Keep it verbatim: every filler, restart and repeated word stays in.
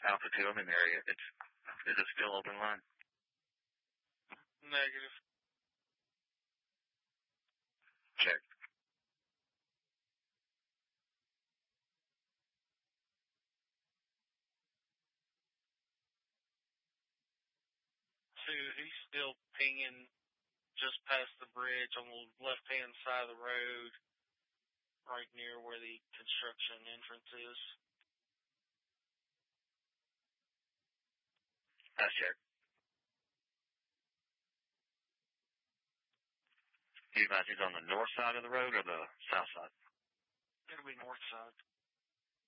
Alpha two, I'm in the area. It's, is it still open line? Negative. Check. Two, he's still pinging just past the bridge on the left-hand side of the road, right near where the construction entrance is. That's check. You guys, he's on the north side of the road or the south side? It'll be north side.